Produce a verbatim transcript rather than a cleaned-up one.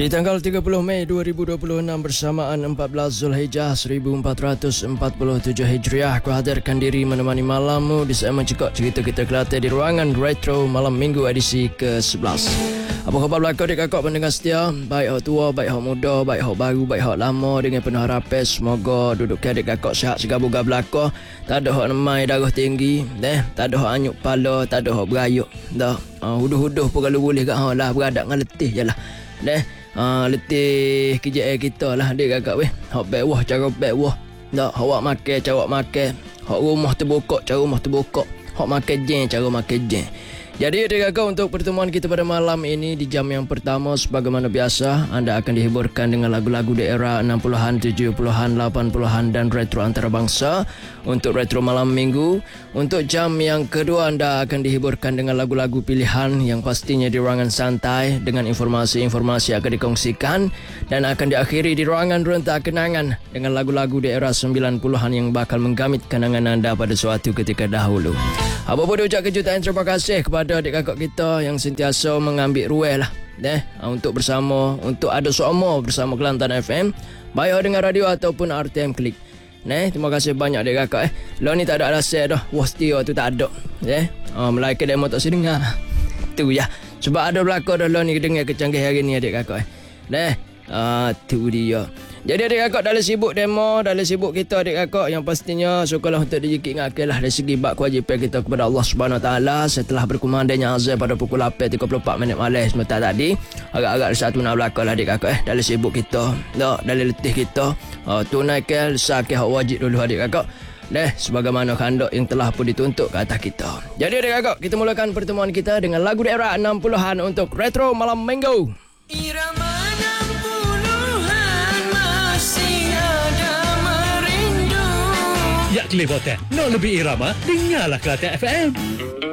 Di tanggal tiga puluh Mei dua ribu dua puluh enam bersamaan empat belas Zulhijjah seribu empat ratus empat puluh tujuh Hijriah, aku hadirkan diri menemani malammu di segmen Cekok Cerita Kita Kelate di ruangan Retro Malam Minggu edisi ke sebelas. Apa khabar belakang adik kakak pendengar setia, baik hak tua, baik hak muda, baik hak baru, baik hak lama, dengan penuh harapan semoga duduk ke adik kakak sihat segabu-gabu belakang, tak ada hak nemai darah tinggi, eh, tak ada hak anyuk pala, tak ada hak berayuk dah. Uh, huduh-huduh pun kalau boleh kat hang lah, beradak dengan letih je lah. Deh, uh, letih kerja air kita lah adik kakak weh. Hak baik wah cara baik wah. Dak, awak makan cara awak makan. Hak rumah terbukak cara rumah terbukak. Hak makan jen cara makan jen. Jadi adik kakak, untuk pertemuan kita pada malam ini di jam yang pertama sebagaimana biasa, anda akan dihiburkan dengan lagu-lagu daerah enam puluhan, tujuh puluhan, lapan puluhan dan retro antarabangsa. Untuk retro malam minggu, untuk jam yang kedua anda akan dihiburkan dengan lagu-lagu pilihan yang pastinya di ruangan santai dengan informasi-informasi yang akan dikongsikan, dan akan diakhiri di ruangan rentak kenangan dengan lagu-lagu daerah sembilan puluhan yang bakal menggamit kenangan anda pada suatu ketika dahulu. Apa pun ucap kejutan terima kasih kepada adik kakak kita yang sentiasa mengambil ruang lah eh, untuk bersama, untuk ada suama bersama Kelantan F M, baik dengan radio ataupun R T M Klik. Nah, terima kasih banyak adik kakak eh. Lo ni tak ada alasan dah, wah setia tu tak ada eh. Oh, Melaka demo tak sedang dengar. Tu ya. Sebab ada belakang dah lo ni dengar kecanggih hari ni adik kakak eh. Nah, ah, tu dia. Jadi adik kakak dalam sibuk demo, dalam sibuk kita adik kakak yang pastinya syukurlah untuk dijikit ingatkanlah dari segi bab kewajipan kita kepada Allah Subhanahu Wa Taala setelah berkumandangnya azan pada pukul lapan tiga puluh empat minit malam sebentar tadi. Agak-agak satu nak belakang lah adik kakak eh, dalam sibuk kita, dak, dalam letih kita. Uh, tunaikan lesakkan hak wajib dulu adik kakak. Deh, sebagaimana kandak yang telah pun dituntut ke atas kita. Jadi adik kakak, kita mulakan pertemuan kita dengan lagu daerah enam puluhan untuk Retro Malam Minggu. Irama enam puluhan masih ada merindu. Ya Kelipotan, nak lebih irama, dengarlah Kelantan F M.